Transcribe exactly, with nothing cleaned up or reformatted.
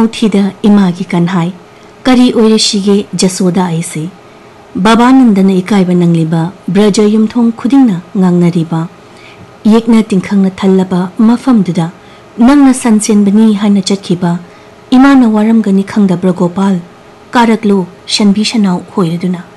नौथीदा इमा की कन्हाई करी ओइरसिगे जसोदा आइसे बाबा नंदन इकाइबा नंगलिबा Braj युमथोंग खुदिंगना ngangnariba yekna tingkhangna thallaba mafamduda nangna sansenbani haina chatkiba imana waramgani khangdabra Gopal karaklo shanbi shanau hoiraduna